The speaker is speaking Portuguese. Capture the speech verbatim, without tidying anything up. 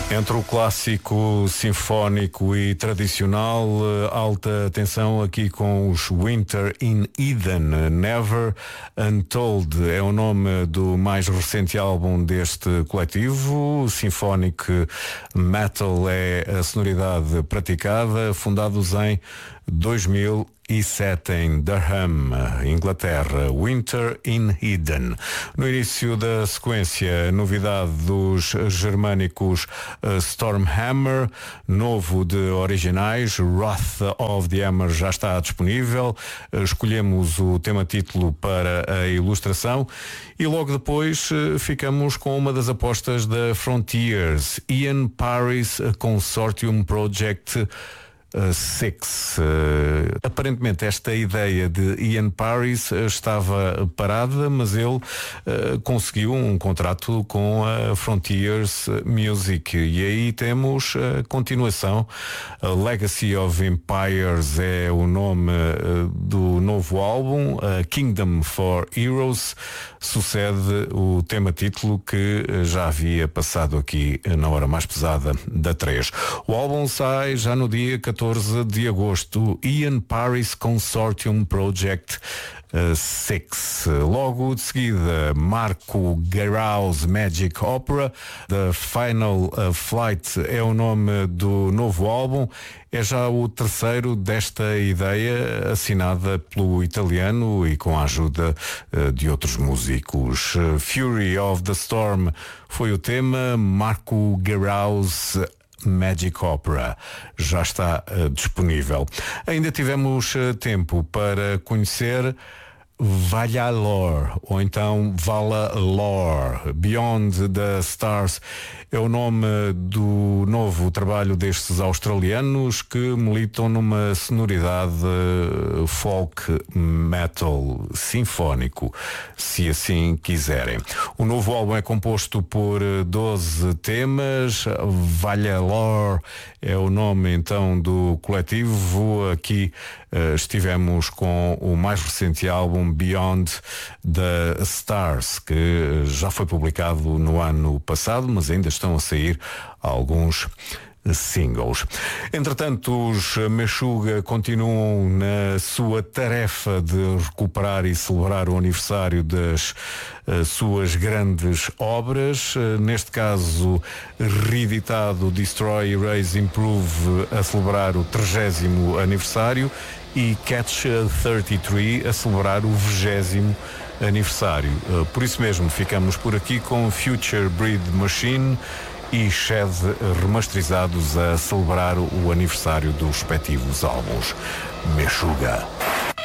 Entre o clássico sinfónico e tradicional, alta tensão aqui com os Winter in Eden. Never Untold é o nome do mais recente álbum deste coletivo. Symphonic Metal é a sonoridade praticada, fundados em dois mil e sete em Durham, Inglaterra. Winter in Eden. No início da sequência, novidade dos germânicos uh, Stormhammer, novo de originais, Wrath of the Hammer já está disponível. Uh, escolhemos o tema título para a ilustração e logo depois uh, ficamos com uma das apostas da Frontiers, Ian Paris Consortium Project Uh, Six. Uh, aparentemente esta ideia de Ian Paris uh, estava parada, mas ele uh, conseguiu um contrato com a Frontiers Music e aí temos a continuação. uh, Legacy of Empires é o nome uh, do novo álbum. uh, Kingdom for Heroes sucede o tema título que uh, já havia passado aqui uh, na hora mais pesada da três. O álbum sai já no dia catorze de agosto. Ian Paris Consortium Project uh, Six. Logo de seguida, Marco Guerrao's Magic Opera. The Final uh, Flight é o nome do novo álbum. É já o terceiro desta ideia, assinada pelo italiano e com a ajuda uh, de outros músicos. Uh, Fury of the Storm foi o tema. Marco Guerrao's Magic Opera já está uh, disponível. Ainda tivemos uh, tempo para conhecer Valalor, ou então Valalor, Beyond the Stars é o nome do novo trabalho destes australianos que militam numa sonoridade folk metal sinfónico, se assim quiserem. O novo álbum é composto por doze temas. Valalor é o nome então do coletivo. Aqui uh, estivemos com o mais recente álbum Beyond the Stars, que já foi publicado no ano passado, mas ainda estão a sair alguns singles. Entretanto, os Meshuggah continuam na sua tarefa de recuperar e celebrar o aniversário das uh, suas grandes obras. Uh, neste caso, reeditado Destroy, Erase, Improve a celebrar o trigésimo aniversário e Catch trinta e três a celebrar o vigésimo aniversário. Uh, por isso mesmo, ficamos por aqui com Future Breed Machine e Shed remasterizados a celebrar o aniversário dos respectivos álbuns. Meshuggah.